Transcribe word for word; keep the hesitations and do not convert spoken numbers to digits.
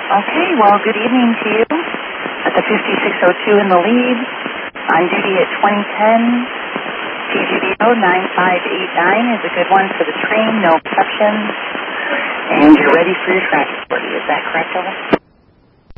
Okay, well, good evening to you. At the fifty-six oh two in the lead, on duty at twenty ten, T G B O nine five eight nine is a good one for the train, no exceptions. And you're ready for your track party, is that correct, Elvis?